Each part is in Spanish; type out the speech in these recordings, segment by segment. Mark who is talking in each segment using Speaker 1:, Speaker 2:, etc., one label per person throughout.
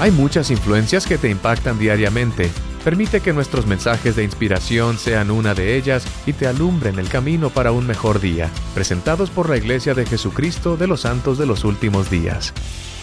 Speaker 1: Hay muchas influencias que te impactan diariamente. Permite que nuestros mensajes de inspiración sean una de ellas y te alumbren el camino para un mejor día. Presentados por la Iglesia de Jesucristo de los Santos de los Últimos Días.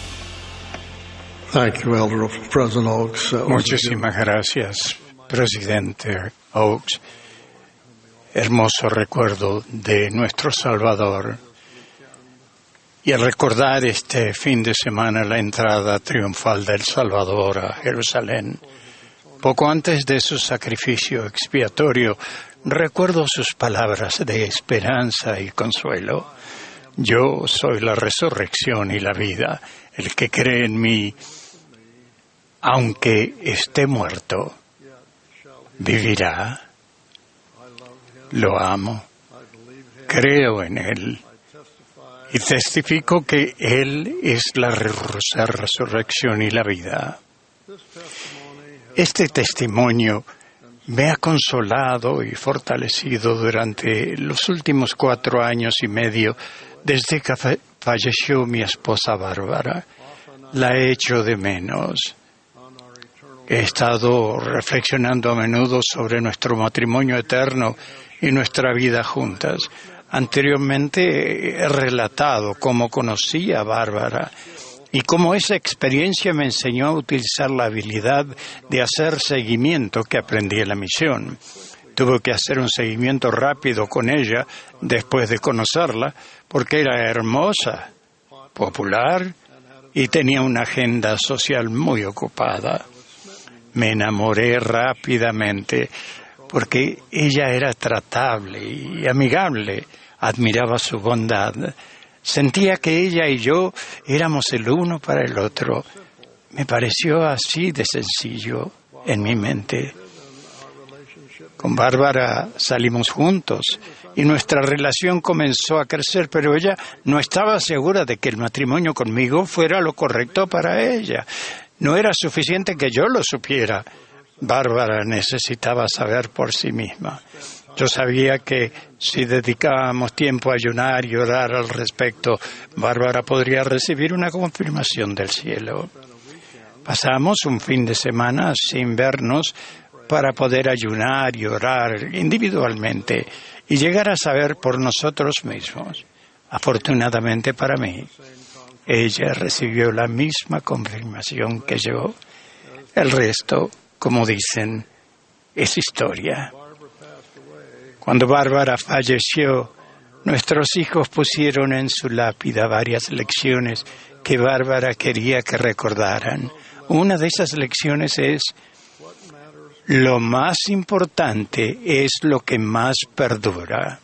Speaker 2: Muchísimas gracias, Presidente Oaks. Hermoso recuerdo de nuestro Salvador. Y al recordar este fin de semana la entrada triunfal del Salvador a Jerusalén, poco antes de su sacrificio expiatorio, recuerdo sus palabras de esperanza y consuelo. Yo soy la resurrección y la vida. El que cree en mí, aunque esté muerto, vivirá. Lo amo. Creo en Él. Y testifico que Él es la resurrección y la vida. Este testimonio me ha consolado y fortalecido durante los últimos 4 años y medio desde que falleció mi esposa Bárbara. La he hecho de menos. He estado reflexionando a menudo sobre nuestro matrimonio eterno y nuestra vida juntas. Anteriormente he relatado cómo conocí a Bárbara y cómo esa experiencia me enseñó a utilizar la habilidad de hacer seguimiento que aprendí en la misión. Tuve que hacer un seguimiento rápido con ella después de conocerla, porque era hermosa, popular y tenía una agenda social muy ocupada. Me enamoré rápidamente porque ella era tratable y amigable. Admiraba su bondad. Sentía que ella y yo éramos el uno para el otro. Me pareció así de sencillo en mi mente. Con Bárbara salimos juntos y nuestra relación comenzó a crecer, pero ella no estaba segura de que el matrimonio conmigo fuera lo correcto para ella. No era suficiente que yo lo supiera. Bárbara necesitaba saber por sí misma. Yo sabía que si dedicábamos tiempo a ayunar y orar al respecto, Bárbara podría recibir una confirmación del cielo. Pasamos un fin de semana sin vernos para poder ayunar y orar individualmente y llegar a saber por nosotros mismos. Afortunadamente para mí, ella recibió la misma confirmación que yo. El resto, como dicen, es historia. Cuando Bárbara falleció, nuestros hijos pusieron en su lápida varias lecciones que Bárbara quería que recordaran. Una de esas lecciones es: lo más importante es lo que más perdura.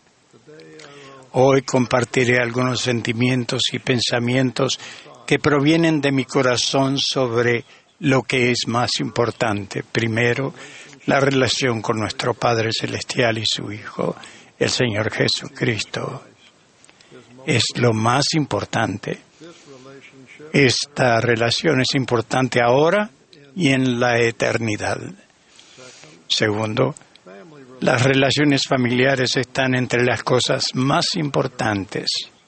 Speaker 2: Hoy compartiré algunos sentimientos y pensamientos que provienen de mi corazón sobre lo que es más importante. Primero, la relación con nuestro Padre Celestial y su Hijo, el Señor Jesucristo. Es lo más importante. Esta relación es importante ahora y en la eternidad. Segundo, las relaciones familiares están entre las cosas más importantes.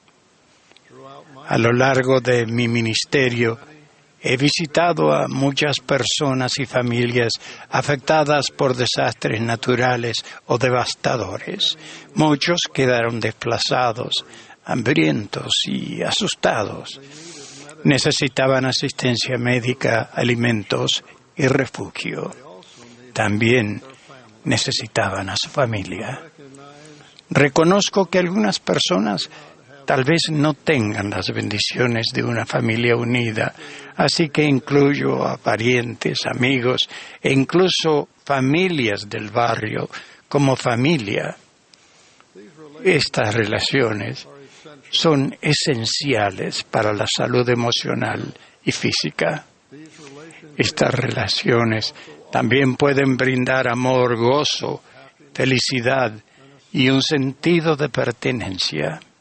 Speaker 2: A lo largo de mi ministerio, he visitado a muchas personas y familias afectadas por desastres naturales o devastadores. Muchos quedaron desplazados, hambrientos y asustados. Necesitaban asistencia médica, alimentos y refugio. También necesitaban a su familia. Reconozco que algunas personas tal vez no tengan las bendiciones de una familia unida, así que incluyo a parientes, amigos e incluso familias del barrio como familia. Estas relaciones son esenciales para la salud emocional y física. Estas relaciones también pueden brindar amor, gozo, felicidad y un sentido de pertenencia.